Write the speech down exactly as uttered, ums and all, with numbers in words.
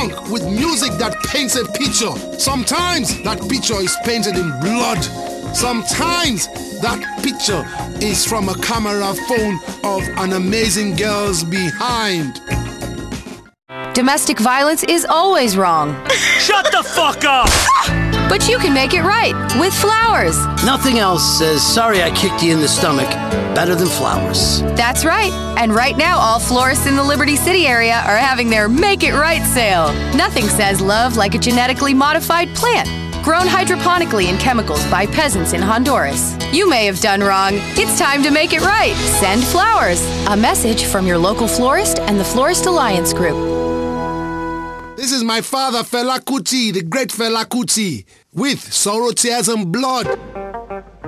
drunk with music that paints a picture. Sometimes that picture is painted in blood. Sometimes that picture is from a camera phone of an amazing girl's behind. Domestic violence is always wrong. Shut the fuck up! But you can make it right with flowers. Nothing else says, sorry I kicked you in the stomach, better than flowers. That's right. And right now, all florists in the Liberty City area are having their Make It Right sale. Nothing says love like a genetically modified plant, grown hydroponically in chemicals by peasants in Honduras. You may have done wrong. It's time to make it right. Send flowers. A message from your local florist and the Florist Alliance Group. This is my father, Fela Kuti, the great Fela Kuti, with Sorrow, Tears and Blood.